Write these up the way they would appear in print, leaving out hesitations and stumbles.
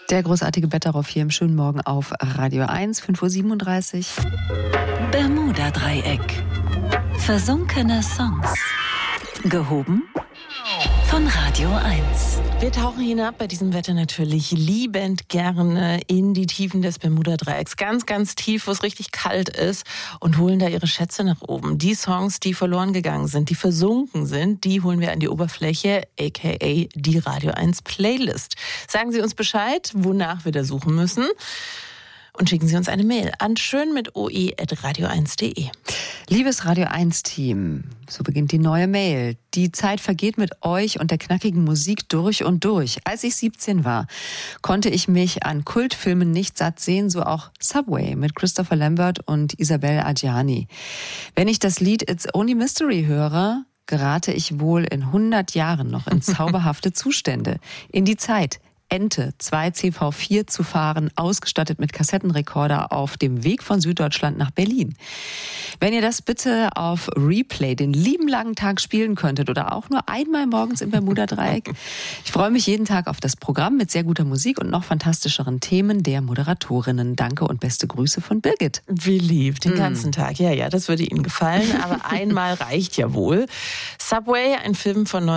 Der großartige Betteroff hier im schönen Morgen auf Radio 1, 5:37 Uhr. Bermuda-Dreieck. Versunkene Songs. Gehoben von Radio 1. Wir tauchen hinab bei diesem Wetter natürlich liebend gerne in die Tiefen des Bermuda-Dreiecks. Ganz, ganz tief, wo es richtig kalt ist, und holen da ihre Schätze nach oben. Die Songs, die verloren gegangen sind, die versunken sind, die holen wir an die Oberfläche, aka die Radio 1 Playlist. Sagen Sie uns Bescheid, wonach wir da suchen müssen. Und schicken Sie uns eine Mail an schön@radio1.de. Liebes Radio 1-Team, so beginnt die neue Mail. Die Zeit vergeht mit euch und der knackigen Musik durch und durch. Als ich 17 war, konnte ich mich an Kultfilmen nicht satt sehen, so auch Subway mit Christopher Lambert und Isabelle Adjani. Wenn ich das Lied It's Only Mystery höre, gerate ich wohl in 100 Jahren noch in zauberhafte Zustände. In die Zeit, Ente 2 CV4 zu fahren, ausgestattet mit Kassettenrekorder auf dem Weg von Süddeutschland nach Berlin. Wenn ihr das bitte auf Replay den lieben langen Tag spielen könntet oder auch nur einmal morgens im Bermuda-Dreieck. Ich freue mich jeden Tag auf das Programm mit sehr guter Musik und noch fantastischeren Themen der Moderatorinnen. Danke und beste Grüße von Birgit. Wie lieb, den ganzen Tag. Ja, das würde Ihnen gefallen, aber einmal reicht ja wohl. Subway, ein Film von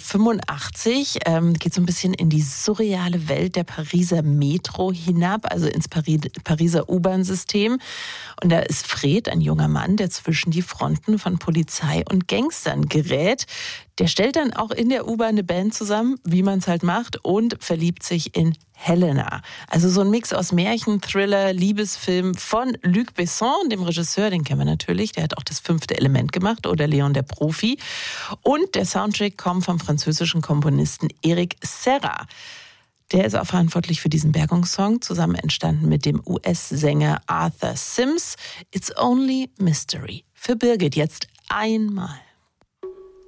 1985, geht so ein bisschen in die surreale Welt der Pariser Metro hinab, also ins Pariser U-Bahn-System. Und da ist Fred, ein junger Mann, der zwischen die Fronten von Polizei und Gangstern gerät. Der stellt dann auch in der U-Bahn eine Band zusammen, wie man es halt macht, und verliebt sich in Helena. Also so ein Mix aus Märchen, Thriller, Liebesfilm von Luc Besson, dem Regisseur, den kennen wir natürlich, der hat auch das 5. Element gemacht, oder Leon der Profi. Und der Soundtrack kommt vom französischen Komponisten Eric Serra. Der ist auch verantwortlich für diesen Bergungssong, zusammen entstanden mit dem US-Sänger Arthur Sims. It's Only Mystery. Für Birgit jetzt einmal.